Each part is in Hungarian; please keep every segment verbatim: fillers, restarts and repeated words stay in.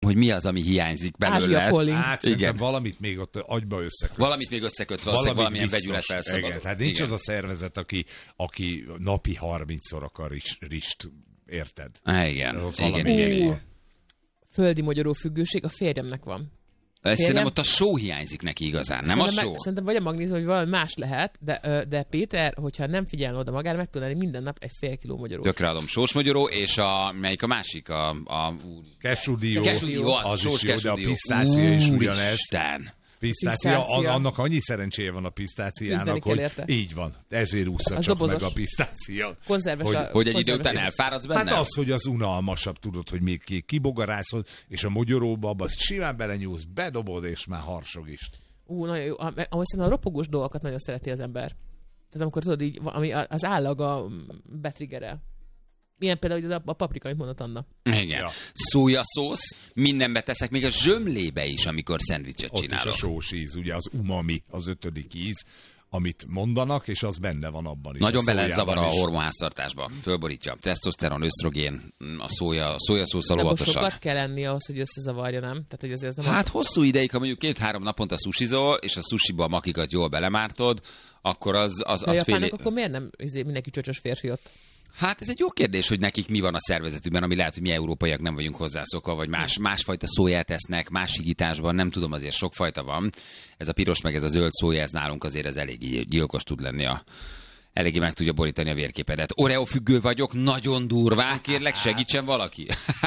hogy mi az, ami hiányzik belőle. Hát igen. Valamit még ott agyba összekötsz. Valamit még összekötsz, valószínűleg valamilyen vegyület felszabadul. Igen, hát nincs igen. az a szervezet, aki, aki napi harmincszor akar ris, rist, érted? Há, igen. Igen, igen, igen. Földi magyaró függőség a férjemnek van. Férjem... Szerintem ott a só hiányzik neki igazán, nem szerintem a só? Meg, szerintem vagy a magnézium, vagy valami más lehet, de, de Péter, hogyha nem figyelne oda magára, meg tudna minden nap egy fél kiló magyarót. Tökre adom. Sós magyaró, és a, melyik a másik? A, a Kesudió. Kesudió, az, az sós is jó, de a kesudió. pisztácia is ugyanez. Isten. Pisztácia, pisztácia. Annak annyi szerencséje van a pisztáciának, hogy érte. Így van. Ezért ússza csak dobozos. Meg a pisztácia. Konzerves hogy, a, hogy egy idő után elfáradsz benne? Hát az, hogy az unalmasabb, tudod, hogy még ki, kibogarászod, és a magyaróba abba azt simán belenyúlsz, bedobod, és már harsog is. Ú, nagyon jó. Ahogy szerintem a ropogós dolgokat nagyon szereti az ember. Tehát amikor tudod, így, ami az állaga betriggerel. Milyen például a paprika, amit mondott Anna. Igen. Ja. Szójaszósz, mindenbe teszek, még a zsömlébe is, amikor szendvicset csinálok. Ott is a sós íz, ugye az umami, az ötödik íz, amit mondanak, és az benne van abban is. Nagyon belezavar a hormonháztartásba. Fölborítja. Tesztoszteron, ösztrogén, a szója, szójaszószal óvatosan. Sokat kell enni ahhoz, hogy összezavarja, nem? Tehát, hogy azért nem hát az... hosszú ideig, ha mondjuk két-három naponta susizol, és a susiba a makikat jól belemártod, akkor az, az, az fél... fél... akkor miért nem mindenki csöcsös férfi ott? Hát ez egy jó kérdés, hogy nekik mi van a szervezetükben, ami lehet, hogy mi európaiak nem vagyunk hozzászokva, vagy más, másfajta szóját esznek, más higításban, nem tudom, azért sokfajta van. Ez a piros meg ez a zöld szója, ez nálunk azért ez eléggé gyilkos tud lenni a... Eléggé meg tudja borítani a vérképedet. Oreo függő vagyok, nagyon durván, kérlek, segítsen valaki.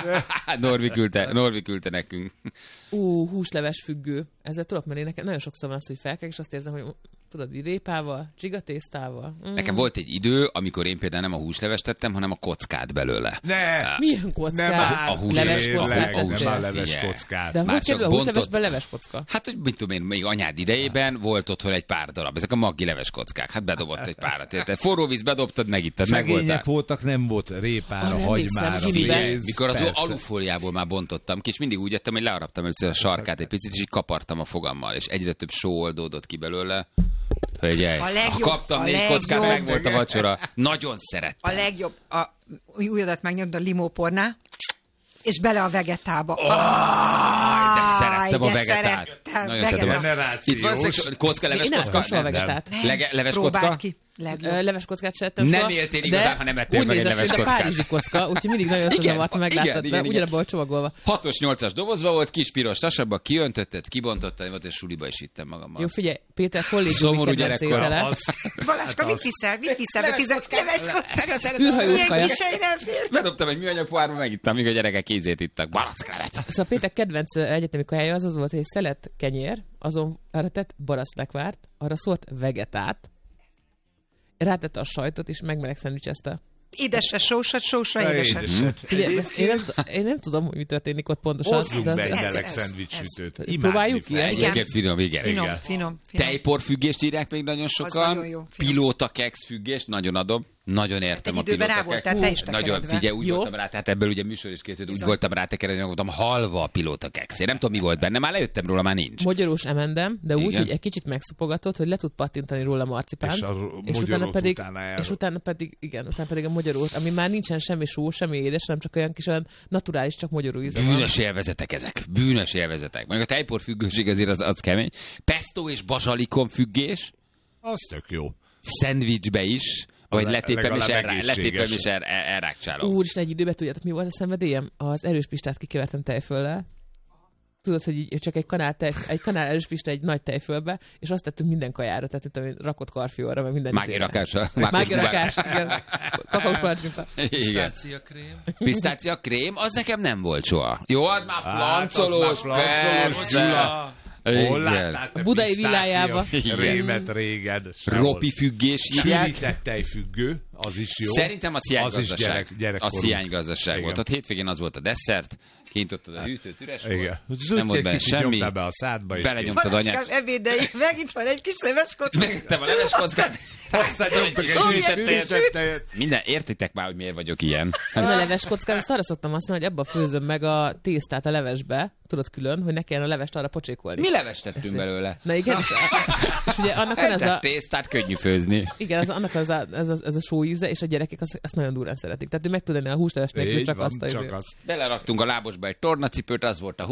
Norvi küldte, Norvi küldte nekünk. Ú, húsleves függő. Ezzel tudok menni, nekem nagyon sokszor van az, hogy felkelek, és azt érzem, hogy tudod, így répával, csigatésztával. Mm. Nekem volt egy idő, amikor én például nem a húslevest tettem, hanem a kockát belőle. Ne! Milyen kockát? A húsleves kockát. A húsleves, leves kockát. De hogy kerül a húslevesben leves kocka? Hát, hogy mit tudom én, még anyád idejében volt otthon egy pár darab. Ezek a maggi leves kockák. Hát bedobott egy párat. Érted? Forró víz bedobtad, megittad, megvoltál. Szegények voltak, nem volt répára, ah, hagymára, pénz. Mikor az alufóliából már bontottam ki, és mindig úgy ettem, hogy learaptam először a sarkát egy picit, és így kapartam a fogammal, és egyre több só oldódott ki belőle. Hölgyej, a legjobb, kaptam a négy legjobb, kockát, meg volt a vacsora. Nagyon szerettem. A legjobb, a újadat megnyomd a limópornál, és bele a vegetába. Oh, ah, de szerettem de a vegetát. Szerettem. Nagyon szerettem. Itt van kocka, leves én kocka? Nem, vegetát. Lege, leves kocka? Ki. Leves kockát se ettem nem soha. éltél igazán, ha nem ettél meg egy leves kockát. Úgy nézett, párizsi kocka, úgyhogy mindig nagyon összezavart, megláttad, de ugyanabban volt csomagolva. hatos nyolcas dobozba volt, kis piros tasabba, kiöntötted, kibontottad, volt, és suliba is ittem magammal. Jó, figyelj, Péter kollégiumi kedvenc étele. Balázska, mit hiszel? Mit hiszel? Leves kockát? Űrhajós kaja. Bedobtam egy műanyag pohárba, megittam, míg a gyerekek kézét ittak. Baracklevet. Szóval Péter kedvenc egyetemi kajája az az volt, hogy egy szelet kenyér, azon arra tett baracklevárt, arra szórt vegetát, rátette a sajtot, és megmeleg szendvicsezte. Édesre sósat, sósra édeset. Figyelj, én, nem, én nem tudom, hogy mi történik ott pontosan. Hozzunk be egy meleg szendvicssütőt. Próbáljuk ki? Egyébként finom, igen. Finom, finom, finom. Tejporfüggést írják még nagyon sokan. Pilóta keks függést, nagyon adom. Nagyon értem hát a pilóta keks. Nagyon, figyelj, úgy jó. Voltam rá, tehát ebből ugye műsor is készült, úgy voltam rá tekerni, hogy mondtam, halva a pilóta keks. Én nem tudom, mi volt benne, már lejöttem róla, már nincs. Magyarós emendem, de úgy, igen. Hogy egy kicsit megszupogatott, hogy le tud pattintani róla marcipánt. És, a és utána pedig, utána és utána pedig, igen, utána pedig a magyarót, ami már nincsen semmi só, semmi édes, nem csak olyan kis olyan naturális, csak magyaró íze van. Bűnös élvezetek ezek. Bűnös élvezetek. Mondjuk a tejpor függőség azért az, az kemény. Pesto és bazsalikom függés. Az tök jó. Szendvicsbe is. Vagy letépem és, elrá, letépem és el, el, elrákcsálom. Úristen, egy időben tudjátok, mi volt a szenvedélyem? Az erős pistát kikevertem tejföllel. Tudod, hogy így csak egy kanál, tej, egy kanál erős pista egy nagy tejfölbe, és azt tettünk minden kajára, tehát tudom, rakott karfióra, meg minden. Mági rakásra. Mági rakás, igen. Kakaós palacsinta. Pisztácia krém. Pisztácia krém, az nekem nem volt soha. Jó, az már flancolós, persze. Hol látták a budai villájába. Rémet régen. Ropi függés írják. Sűrített tejfüggő, az is jó. Szerintem a sziánygazdaság. Gyerek, a sziánygazdaság volt. Ott hétvégén az volt a desszert, kintottad a hűtőt, üres igen. volt, nem volt benne semmi. Be a szádba, és belenyomtad anyát. Ebédei, megint van egy kis leves kocka. Megittem a leves kockát. Hosszányomtak egy sűrített tejet. Minden, értitek már, hogy miért vagyok ilyen. A leves kockát, azt arra szoktam használni, hogy ebbe főzöm meg a tésztát a levesbe, tudod külön, hogy ne kelljen a levest arra pocsékolni. Mi levest tettünk belőle? Na igen, és, és ugye annak van ez a... tésztát könnyű főzni. Igen, az, annak az a, ez, a, ez a só íze, és a gyerekek azt, azt nagyon durán szeretik. Tehát ő meg tud enni a húslevest nélkül, csak van, azt a csak azt. Beleraktunk a lábosba egy tornacipőt, az volt a